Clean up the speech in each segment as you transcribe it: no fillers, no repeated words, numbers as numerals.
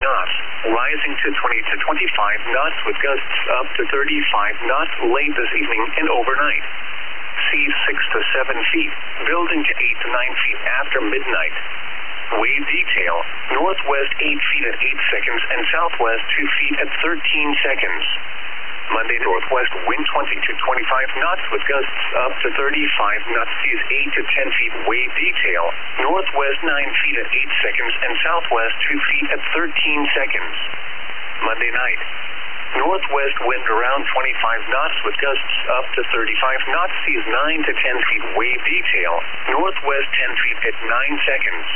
knots, rising to 20 to 25 knots with gusts up to 35 knots late this evening and overnight. Seas 6 to 7 feet, building to 8 to 9 feet after midnight. Wave detail, northwest 8 feet at 8 seconds and southwest 2 feet at 13 seconds. Monday, northwest wind 20 to 25 knots with gusts up to 35 knots. Seas 8 to 10 feet. Wave detail, northwest 9 feet at 8 seconds and southwest 2 feet at 13 seconds. Monday night, northwest wind around 25 knots with gusts up to 35 knots. Seas 9 to 10 feet. Wave detail, northwest 10 feet at 9 seconds.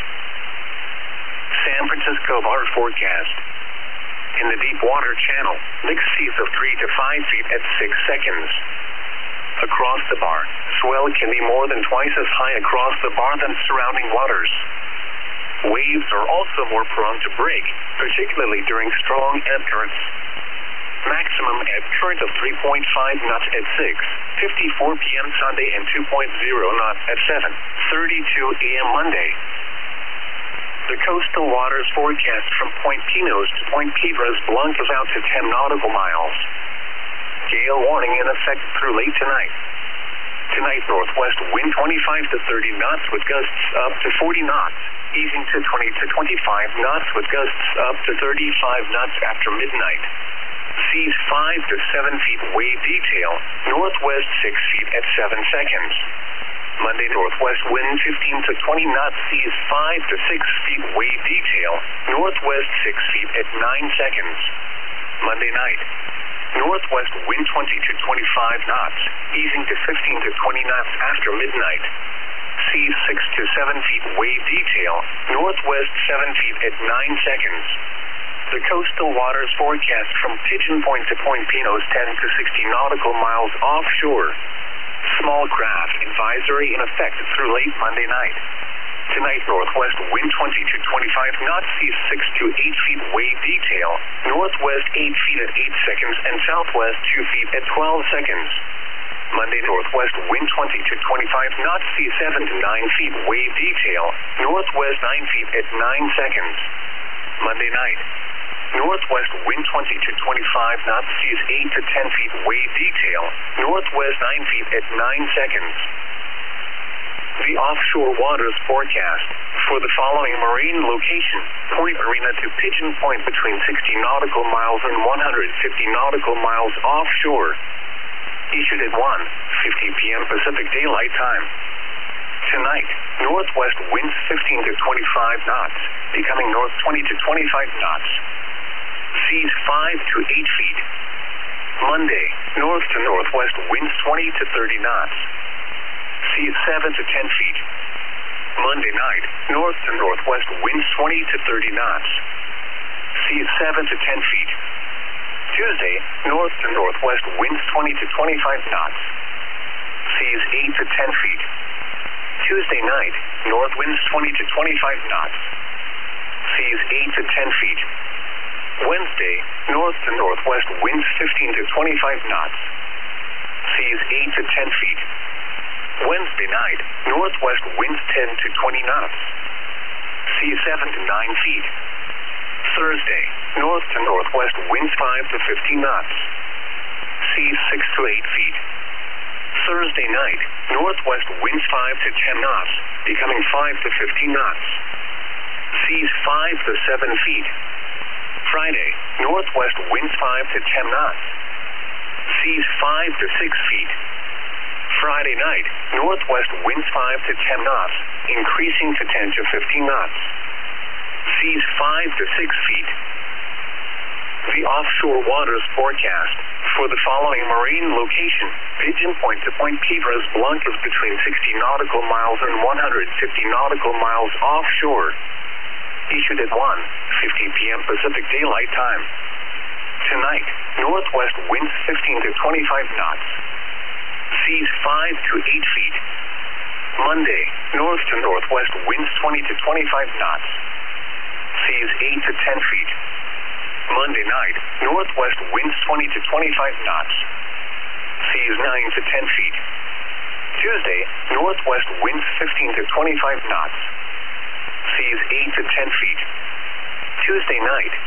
San Francisco water forecast. In the deep water channel, mixed seas of 3 to 5 feet at 6 seconds. Across the bar, swell can be more than twice as high across the bar than surrounding waters. Waves are also more prone to break, particularly during strong ebb currents. Maximum ebb current of 3.5 knots at 6:54 p.m. Sunday and 2.0 knots at 7:32 a.m. Monday. The coastal waters forecast from Point Pinos to Point Piedras Blancas out to 10 nautical miles. Gale warning in effect through late tonight. Tonight, northwest wind 25 to 30 knots with gusts up to 40 knots, easing to 20 to 25 knots with gusts up to 35 knots after midnight. Seas 5 to 7 feet. Wave detail, northwest 6 feet at 7 seconds. Monday, northwest wind 15 to 20 knots. Seas 5 to 6 feet. Wave detail, northwest 6 feet at 9 seconds. Monday night, northwest wind 20 to 25 knots, easing to 15 to 20 knots after midnight. Seas 6 to 7 feet. Wave detail, northwest 7 feet at 9 seconds. The coastal waters forecast from Pigeon Point to Point Pinos 10 to 60 nautical miles offshore. Small craft advisory in effect through late Monday night. Tonight, northwest wind 20 to 25 knots. Seas 6 to 8 feet. Wave detail, northwest 8 feet at 8 seconds and southwest 2 feet at 12 seconds. Monday, northwest wind 20 to 25 knots. Seas 7 to 9 feet. Wave detail, northwest 9 feet at 9 seconds. Monday night, northwest wind 20 to 25 knots. Seas 8 to 10 feet. Wave detail, northwest 9 feet at 9 seconds. The offshore waters forecast for the following marine location: Point Arena to Pigeon Point between 60 nautical miles and 150 nautical miles offshore. Issued at 1:50 p.m. Pacific Daylight Time. Tonight, northwest winds 15 to 25 knots, becoming north 20 to 25 knots. Seas 5 to 8 feet. Monday, north to northwest winds 20 to 30 knots. Seas 7 to 10 feet. Monday night, north to northwest winds 20 to 30 knots. Seas 7 to 10 feet. Tuesday, north to northwest winds 20 to 25 knots. Seas 8 to 10 feet. Tuesday night, north winds 20 to 25 knots. Seas 8 to 10 feet. Wednesday, north to northwest winds 15 to 25 knots. Seas 8 to 10 feet. Wednesday night, northwest winds 10 to 20 knots. Seas 7 to 9 feet. Thursday, north to northwest winds 5 to 15 knots. Seas 6 to 8 feet. Thursday night, northwest winds 5 to 10 knots, becoming 5 to 15 knots. Seas 5 to 7 feet. Friday, northwest winds 5 to 10 knots. Seas 5 to 6 feet. Friday night, northwest winds 5 to 10 knots, increasing to 10 to 15 knots. Seas 5 to 6 feet. The offshore waters forecast for the following marine location: Pigeon Point to Point Piedras Blancas between 60 nautical miles and 150 nautical miles offshore. Issued at 1:50 p.m. Pacific Daylight Time. Tonight, northwest winds 15 to 25 knots. Seas 5 to 8 feet. Monday, north to northwest winds 20 to 25 knots. Seas 8 to 10 feet. Monday night, northwest winds 20 to 25 knots. Seas 9 to 10 feet. Tuesday, northwest winds 15 to 25 knots. Seas 8 to 10 feet. Tuesday night,